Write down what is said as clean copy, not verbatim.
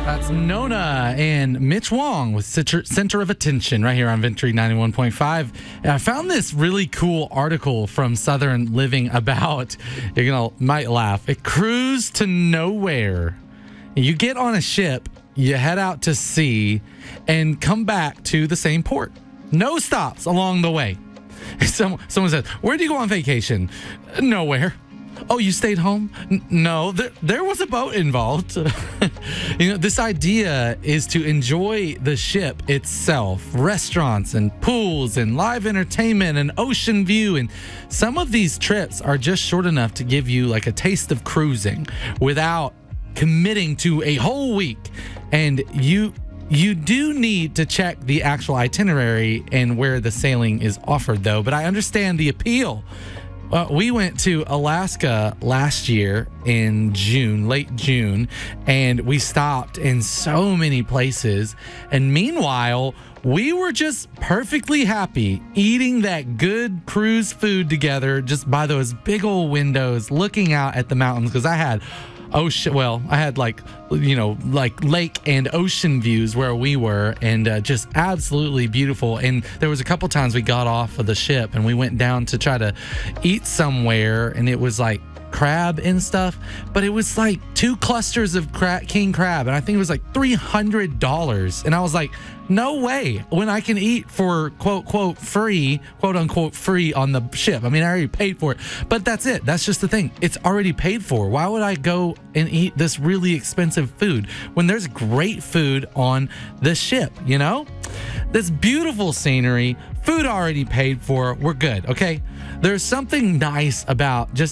That's Nona and Mitch Wong with Center of Attention right here on Ventry 91.5. And I found this really cool article from Southern Living about, might laugh, a cruise to nowhere. You get on a ship, you head out to sea, and come back to the same port. No stops along the way. Someone says, "Where do you go on vacation?" "Nowhere." "Oh, you stayed home?" No, there was a boat involved. This idea is to enjoy the ship itself, restaurants and pools and live entertainment and ocean view. And some of these trips are just short enough to give you like a taste of cruising without committing to a whole week. And you do need to check the actual itinerary and where the sailing is offered, though. But I understand the appeal. We went to Alaska last year in June, late June, and we stopped in so many places. And meanwhile, we were just perfectly happy eating that good cruise food together just by those big old windows looking out at the mountains, because I had like lake and ocean views where we were, and just absolutely beautiful. And there was a couple times we got off of the ship and we went down to try to eat somewhere, and it was like crab and stuff, but it was like 2 clusters of king crab, and I think it was like $300. And I was like, no way, when I can eat for quote unquote free on the ship. I mean, I already paid for it, but that's it. That's just the thing. It's already paid for. Why would I go and eat this really expensive food when there's great food on the ship? This beautiful scenery, food already paid for. We're good. Okay. There's something nice about just